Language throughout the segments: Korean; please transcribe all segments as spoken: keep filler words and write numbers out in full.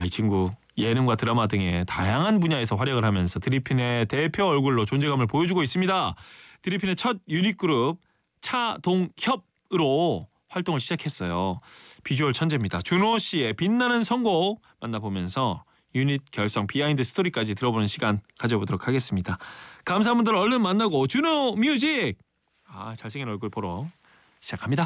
이 친구 예능과 드라마 등의 다양한 분야에서 활약을 하면서 드리핀의 대표 얼굴로 존재감을 보여주고 있습니다. 드리핀의 첫 유닛그룹 차동협으로 활동을 시작했어요. 비주얼 천재입니다. 준호 씨의 빛나는 선곡 만나보면서 유닛 결성 비하인드 스토리까지 들어보는 시간 가져보도록 하겠습니다. 감사한 분들 얼른 만나고 준호 뮤직! 아, 잘생긴 얼굴 보러 시작합니다.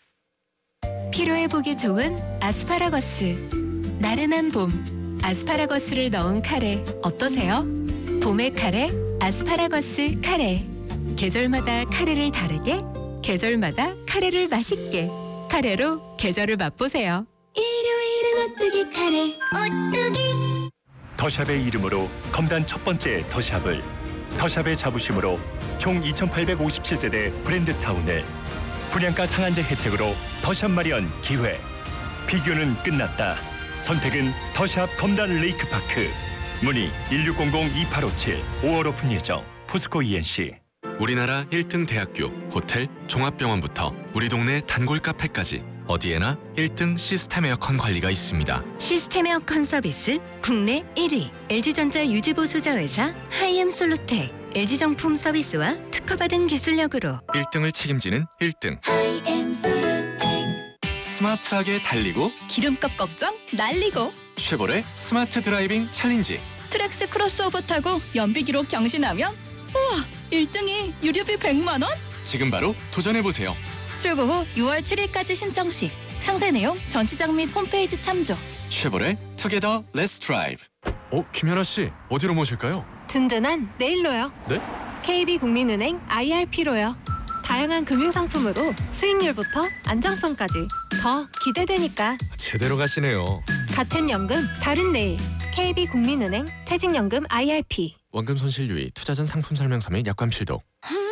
피로회복에 좋은 아스파라거스. 나른한 봄, 아스파라거스를 넣은 카레 어떠세요? 봄의 카레, 아스파라거스 카레. 계절마다 카레를 다르게, 계절마다 카레를 맛있게. 카레로 계절을 맛보세요. 일요일은 오뚜기 카레 오뚜기. 더샵의 이름으로 검단 첫 번째 더샵을, 더샵의 자부심으로 총 이천팔백오십칠 세대 브랜드타운을, 분양가 상한제 혜택으로 더샵 마련 기회. 비교는 끝났다. 선택은 더샵 검단 레이크파크. 문의 일육공공 이팔오칠. 오월 오픈 예정. 포스코 이엔씨. 우리나라 일 등 대학교, 호텔, 종합병원부터 우리 동네 단골 카페까지 어디에나 일 등 시스템 에어컨 관리가 있습니다. 시스템 에어컨 서비스 국내 일 위. 엘지전자 유지보수자회사 하이엠솔루텍. 엘지정품 서비스와 특허받은 기술력으로 일 등을 책임지는 일 등. 하이엠솔루텍. 스마트하게 달리고 기름값 걱정 날리고. 쉐보레 스마트 드라이빙 챌린지. 트랙스 크로스오버 타고 연비기록 경신하면 우와, 일 등이 유류비 백만 원? 지금 바로 도전해보세요. 출고 후 유월 칠일까지 신청 시. 상세 내용 전시장 및 홈페이지 참조. 쉐보레 투게더 렛츠 드라이브. 어, 김연아 씨 어디로 모실까요? 든든한 내일로요. 네? 케이비국민은행 아이알피로요. 다양한 금융상품으로 수익률부터 안정성까지 더 기대되니까. 제대로 가시네요. 같은 연금 다른 내일. 케이비국민은행 퇴직연금 아이알피. 원금 손실 유의, 투자 전 상품 설명서 및 약관 필독.